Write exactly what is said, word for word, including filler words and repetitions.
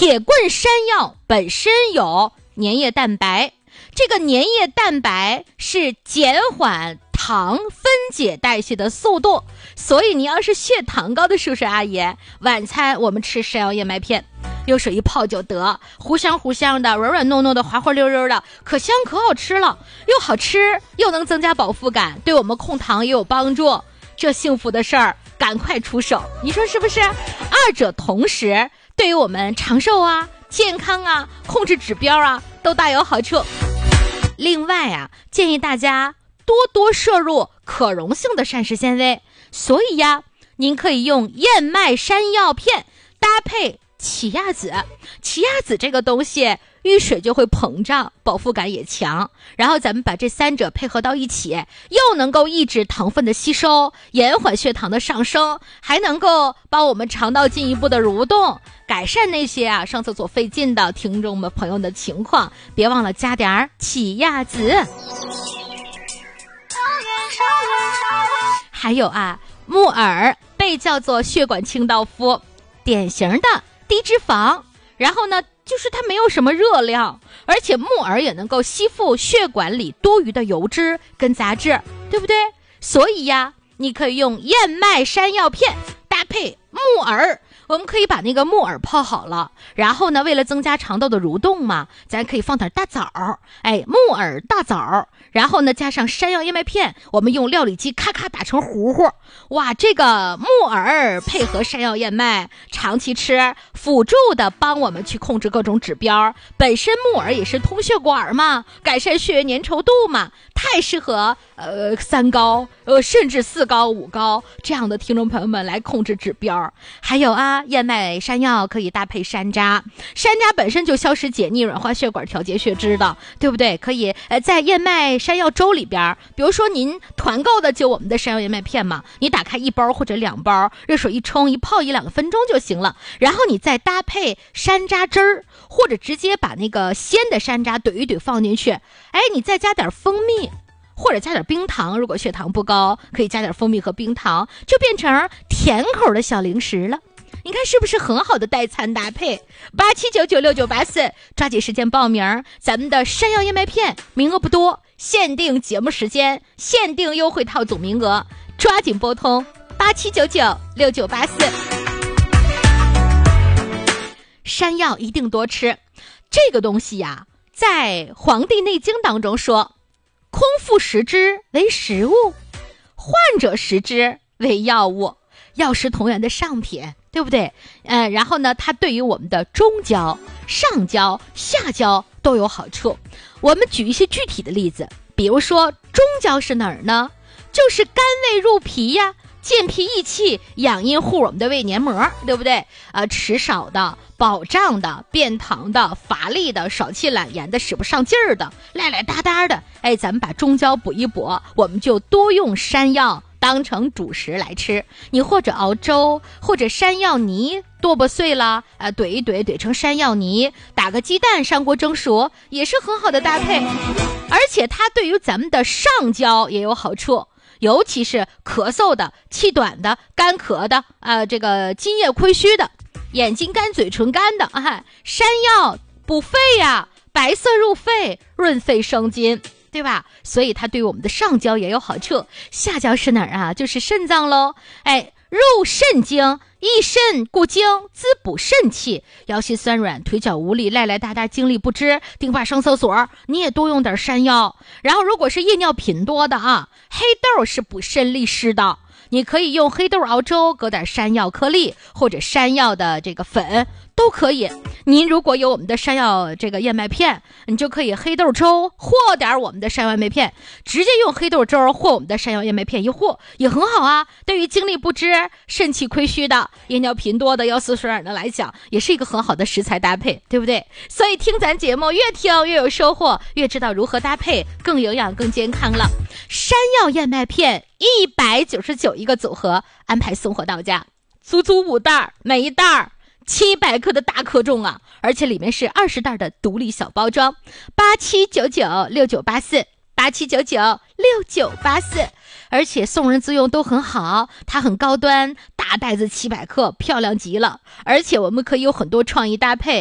铁棍山药本身有粘液蛋白，这个粘液蛋白是减缓糖分解代谢的速度，所以你要是血糖高的叔叔阿姨，晚餐我们吃山药燕麦片，用水一泡就得，糊香糊香的，软软糯糯的，滑滑溜溜的，可香可好吃了，又好吃又能增加饱腹感，对我们控糖也有帮助。这幸福的事儿赶快出手，你说是不是？二者同时对于我们长寿啊、健康啊、控制指标啊都大有好处。另外啊，建议大家多多摄入可溶性的膳食纤维，所以呀，您可以用燕麦山药片搭配奇亚籽。奇亚籽这个东西遇水就会膨胀，饱腹感也强，然后咱们把这三者配合到一起，又能够抑制糖分的吸收，延缓血糖的上升，还能够帮我们肠道进一步的蠕动，改善那些啊上厕所费劲的听众们朋友的情况。别忘了加点奇亚籽。还有啊，木耳被叫做血管清道夫，典型的低脂肪，然后呢就是它没有什么热量，而且木耳也能够吸附血管里多余的油脂跟杂质，对不对？所以呀，你可以用燕麦山药片搭配木耳，我们可以把那个木耳泡好了，然后呢为了增加肠道的蠕动嘛，咱可以放点大枣，哎，木耳大枣，然后呢加上山药燕麦片，我们用料理机咔咔打成糊糊。哇，这个木耳配合山药燕麦长期吃，辅助的帮我们去控制各种指标，本身木耳也是通血管嘛，改善血液粘稠度嘛，太适合呃三高呃甚至四高五高这样的听众朋友们来控制指标。还有啊，燕麦山药可以搭配山楂，山楂本身就消食解腻、软化血管、调节血脂的，对不对？可以呃在燕麦山药粥里边，比如说您团购的就我们的山药燕麦片嘛，你打开一包或者两包，热水一冲一泡一两个分钟就行了，然后你再搭配山楂汁儿，或者直接把那个鲜的山楂怼一怼放进去，哎，你再加点蜂蜜或者加点冰糖，如果血糖不高可以加点蜂蜜和冰糖，就变成甜口的小零食了。你看是不是很好的代餐搭配？八七九九六九八四，抓紧时间报名，咱们的山药燕麦片名额不多，限定节目时间，限定优惠套总名额，抓紧拨通八七九九六九八四。山药一定多吃，这个东西呀，在《黄帝内经》当中说，空腹食之为食物，患者食之为药物，药食同源的上品，对不对？呃，然后呢，它对于我们的中焦、上焦、下焦都有好处。我们举一些具体的例子，比如说中焦是哪儿呢？就是甘味入脾呀，健脾益气，养阴护我们的胃黏膜，对不对？呃，吃少的、饱胀的、便溏的、乏力的、少气懒言的、使不上劲儿的、赖赖哒哒的，哎，咱们把中焦补一补，我们就多用山药当成主食来吃。你或者熬粥，或者山药泥剁吧碎了，呃，怼一怼，怼成山药泥，打个鸡蛋上锅蒸熟，也是很好的搭配。而且它对于咱们的上焦也有好处，尤其是咳嗽的、气短的、干咳的，呃，这个津液亏虚的，眼睛干、嘴唇干的，啊，山药补肺呀，白色入肺，润肺生津，对吧？所以它对我们的上焦也有好处。下焦是哪儿啊？就是肾脏喽。哎，入肾经，益肾固精，滋补肾气。腰膝酸软、腿脚无力、赖赖哒哒、精力不支、定把上厕所，你也多用点山药。然后如果是夜尿频多的啊，黑豆是补肾利湿的，你可以用黑豆熬粥，搁点山药颗粒或者山药的这个粉都可以。您如果有我们的山药这个燕麦片，你就可以黑豆粥和点我们的山药燕麦片，直接用黑豆粥和我们的山药燕麦片一和也很好啊。对于精力不支、肾气亏虚的、夜尿频多的、腰膝酸软的来讲，也是一个很好的食材搭配，对不对？所以听咱节目越听越有收获，越知道如何搭配更营养更健康了。山药燕麦片一百九十九一个组合，安排送货到家，足足五袋，每一袋七百克的大克重啊，而且里面是二十袋的独立小包装。八七九九六九八四，八七九九六九八四，而且送人自用都很好，它很高端，大袋子七百克，漂亮极了。而且我们可以有很多创意搭配，